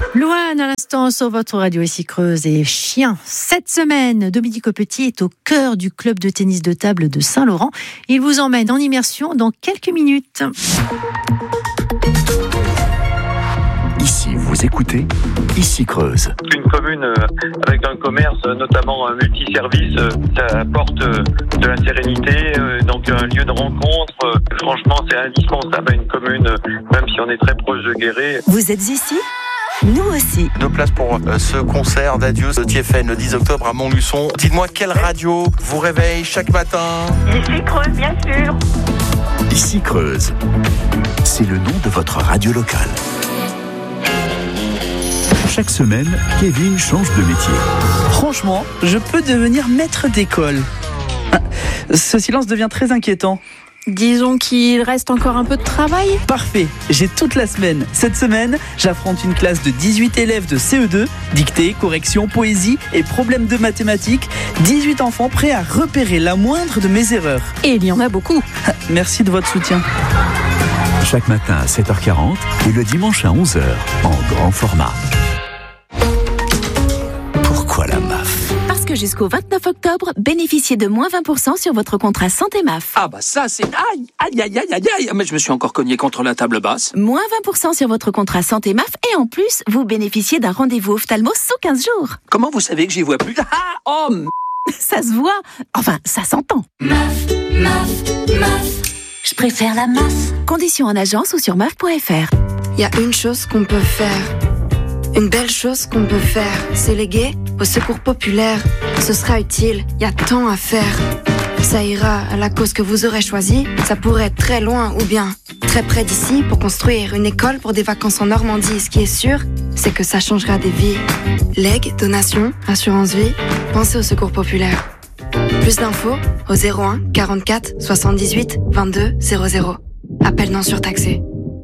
Louane, à l'instant, sur votre radio ici Creuse et Chien. Cette semaine, Dominique Petit est au cœur du club de tennis de table de Saint-Laurent. Il vous emmène en immersion dans quelques minutes. Ici, vous écoutez Ici Creuse. Une commune avec un commerce, notamment un multiservice, ça apporte de la sérénité, donc un lieu de rencontre. Franchement, c'est indispensable à une commune, même si on est très proche de Guéret. Vous êtes ici ? Nous aussi. 2 places pour ce concert d'adieu de TFN le 10 octobre à Montluçon. Dites-moi, quelle radio vous réveille chaque matin ? Ici Creuse, bien sûr. Ici Creuse. C'est le nom de votre radio locale. Chaque semaine, Kevin change de métier. Franchement, je peux devenir maître d'école. Ce silence devient très inquiétant. Disons qu'il reste encore un peu de travail. Parfait, j'ai toute la semaine. Cette semaine, j'affronte une classe de 18 élèves de CE2, dictée, correction, poésie et problèmes de mathématiques. 18 enfants prêts à repérer la moindre de mes erreurs. Et il y en a beaucoup. Merci de votre soutien. Chaque matin à 7h40 et le dimanche à 11h en grand format. Pourquoi la MAF ? Parce que jusqu'au 29 octobre, bénéficiez de moins 20% sur votre contrat santé MAF. Ah bah ça c'est... Aïe. Mais je me suis encore cogné contre la table basse. Moins 20% sur votre contrat santé MAF et en plus, vous bénéficiez d'un rendez-vous ophtalmo sous 15 jours. Comment vous savez que j'y vois plus ? Ça se voit. Enfin, ça s'entend. MAF. Je préfère la MAF. Conditions en agence ou sur MAF.fr. Il y a une chose qu'on peut faire. Une belle chose qu'on peut faire, c'est léguer au secours populaire. Ce sera utile, il y a tant à faire. Ça ira à la cause que vous aurez choisie. Ça pourrait être très loin ou bien très près d'ici pour construire une école pour des vacances en Normandie. Ce qui est sûr, c'est que ça changera des vies. Legs, donations, assurance vie, pensez au secours populaire. Plus d'infos au 01 44 78 22 00. Appel non surtaxé.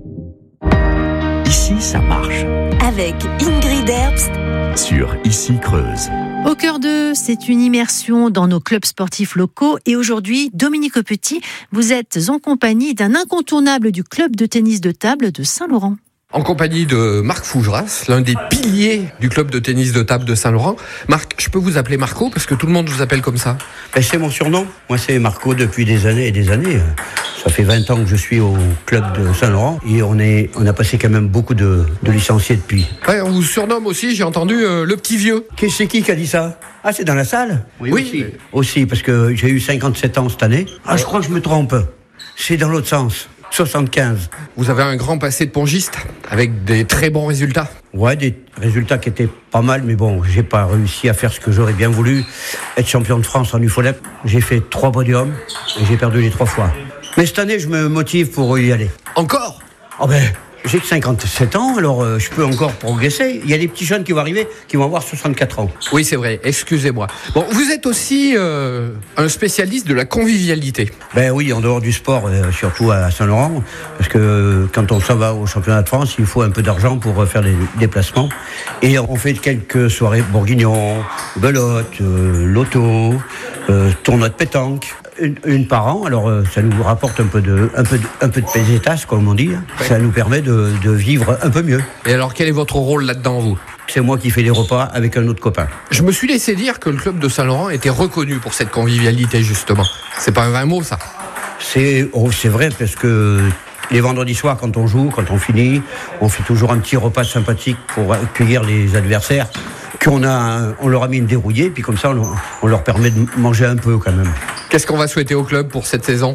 Ici, ça marche. Avec Ingrid Herbst. Sur Ici Creuse. Au cœur d'eux, c'est une immersion dans nos clubs sportifs locaux. Et aujourd'hui, Dominique Petit, vous êtes en compagnie d'un incontournable du club de tennis de table de Saint-Laurent. En compagnie de Marc Fougeras, l'un des piliers du club de tennis de table de Saint-Laurent. Marc, je peux vous appeler Marco parce que tout le monde vous appelle comme ça. C'est mon surnom. Moi, c'est Marco depuis des années et des années. Ça fait 20 ans que je suis au club de Saint-Laurent et on a passé quand même beaucoup de licenciés depuis. Ouais, on vous surnomme aussi, j'ai entendu, le petit vieux. C'est qui a dit ça ? Ah, c'est dans la salle ? Oui. Aussi, parce que j'ai eu 57 ans cette année. Ah, je crois que je me trompe. C'est dans l'autre sens. 75. Vous avez un grand passé de pongiste, avec des très bons résultats. Ouais, des résultats qui étaient pas mal, mais bon, j'ai pas réussi à faire ce que j'aurais bien voulu. Être champion de France en UFOLEP, j'ai fait 3 podiums et j'ai perdu les 3 fois. Mais cette année, je me motive pour y aller. Encore ? Oh ben, j'ai que 57 ans, alors je peux encore progresser. Il y a des petits jeunes qui vont arriver, qui vont avoir 64 ans. Oui, c'est vrai, excusez-moi. Bon, vous êtes aussi un spécialiste de la convivialité. Ben oui, en dehors du sport, surtout à Saint-Laurent, parce que quand on s'en va au championnat de France, il faut un peu d'argent pour faire des déplacements. Et on fait quelques soirées bourguignon, belote, loto, tournoi de pétanque. Une par an, alors ça nous rapporte un peu de pesetas, comme on dit. Ouais. Ça nous permet de vivre un peu mieux. Et alors, quel est votre rôle là-dedans, vous ? C'est moi qui fais des repas avec un autre copain. Je me suis laissé dire que le club de Saint-Laurent était reconnu pour cette convivialité, justement. C'est pas un vrai mot, ça ? C'est vrai, parce que les vendredis soirs, quand on joue, quand on finit, on fait toujours un petit repas sympathique pour accueillir les adversaires. On leur a mis une dérouillée, puis comme ça, on leur permet de manger un peu quand même. Qu'est-ce qu'on va souhaiter au club pour cette saison ?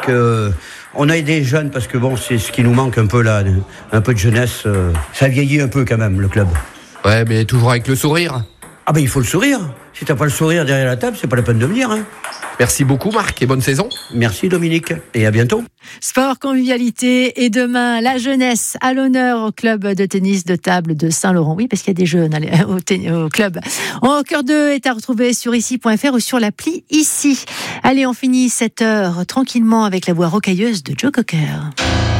On a aidé les jeunes, parce que bon, c'est ce qui nous manque un peu là, un peu de jeunesse. Ça vieillit un peu quand même, le club. Ouais, mais toujours avec le sourire. Ah ben il faut le sourire. Si t'as pas le sourire derrière la table, c'est pas la peine de venir. Hein. Merci beaucoup Marc et bonne saison. Merci Dominique et à bientôt. Sport, convivialité et demain la jeunesse à l'honneur au club de tennis de table de Saint-Laurent. Oui, parce qu'il y a des jeunes au club. Au cœur 2 est à retrouver sur ici.fr ou sur l'appli Ici. Allez, on finit cette heure tranquillement avec la voix rocailleuse de Joe Cocker.